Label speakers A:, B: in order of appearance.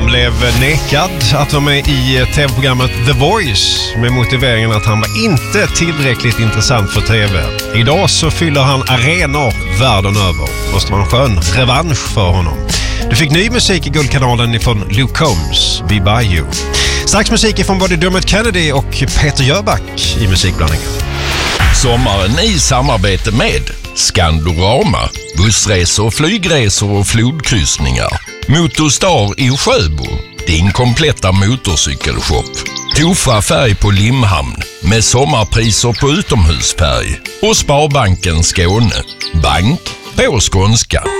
A: blev nekad att vara med i tv-programmet The Voice med motiveringen att han var inte tillräckligt intressant för tv. Idag så fyller han arenor världen över. Måste vara en skön revansch för honom. Du fick ny musik i Guldkanalen från Luke Combs, Be By You. Strax musik från både Dermot Kennedy och Peter Jöback i musikblandningen.
B: Sommaren i samarbete med Skandorama, bussresor, flygresor och flodkryssningar. Motorstar i Sjöbo, din kompletta motorcykelshop. Tofa färg på Limhamn med sommarpriser på utomhusfärg. Och Sparbanken Skåne, bank på skånska.